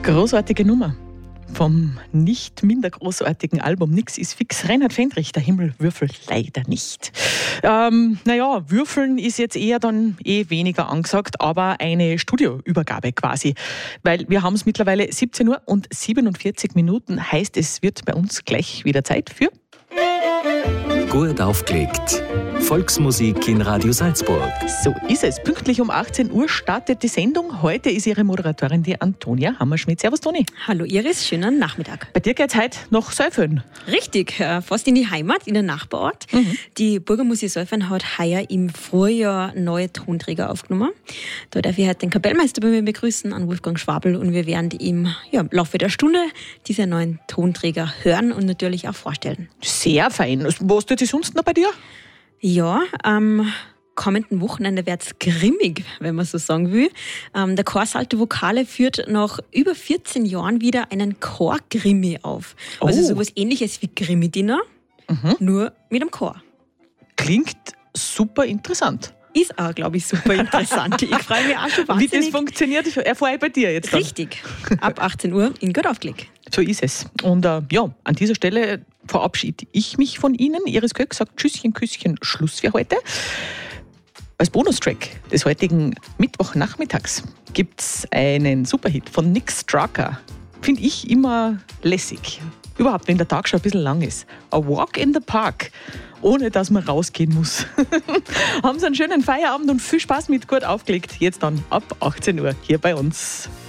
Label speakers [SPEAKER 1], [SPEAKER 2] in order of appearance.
[SPEAKER 1] Großartige Nummer vom nicht minder großartigen Album Nix ist fix. Reinhard Fendrich, der Himmel würfelt leider nicht. Würfeln ist jetzt eher dann weniger angesagt, aber eine Studioübergabe quasi. Weil wir haben es mittlerweile 17 Uhr und 47 Minuten, heißt es wird bei uns gleich wieder Zeit für...
[SPEAKER 2] Gut aufgelegt. Volksmusik in Radio Salzburg.
[SPEAKER 1] So ist es. Pünktlich um 18 Uhr startet die Sendung. Heute ist ihre Moderatorin die Antonia Hammerschmidt. Servus, Toni.
[SPEAKER 3] Hallo Iris, schönen Nachmittag.
[SPEAKER 1] Bei dir geht's heute nach Sölfön.
[SPEAKER 3] Richtig, fast in die Heimat, in den Nachbarort. Die Burgermusik Sölfön hat heuer im Vorjahr neue Tonträger aufgenommen. Da darf ich heute den Kapellmeister bei mir begrüßen, an Wolfgang Schwabel, und wir werden im Laufe der Stunde diese neuen Tonträger hören und natürlich auch vorstellen.
[SPEAKER 1] Sehr fein. Was tut sich sonst noch bei dir?
[SPEAKER 3] Ja, am kommenden Wochenende wird es grimmig, wenn man so sagen will. Der Chor Salto Vokale führt nach über 14 Jahren wieder einen Chor-Grimmi auf. Also sowas Ähnliches wie Grimmi-Dinner, nur mit einem Chor.
[SPEAKER 1] Klingt super interessant.
[SPEAKER 3] Ist auch, glaube ich, super interessant. Ich freue mich auch schon wahnsinnig.
[SPEAKER 1] Wie das funktioniert, erfahre ich bei dir jetzt dann.
[SPEAKER 3] Richtig, ab 18 Uhr in Gut aufgelegt.
[SPEAKER 1] So ist es. Und an dieser Stelle verabschiede ich mich von Ihnen. Iris Köck sagt Tschüsschen, Küsschen, Schluss für heute. Als Bonustrack des heutigen Mittwochnachmittags gibt es einen Superhit von Nick Straka. Finde ich immer lässig. Überhaupt, wenn der Tag schon ein bisschen lang ist. A Walk in the Park, ohne dass man rausgehen muss. Haben Sie einen schönen Feierabend und viel Spaß mit Gut aufgelegt. Jetzt dann ab 18 Uhr hier bei uns.